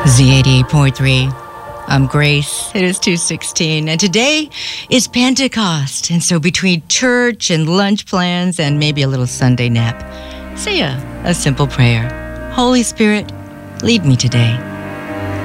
Z88.3. I'm Grace. It is 2:16, and today is Pentecost. And so between church and lunch plans and maybe a little Sunday nap, say a simple prayer. Holy Spirit, lead me today.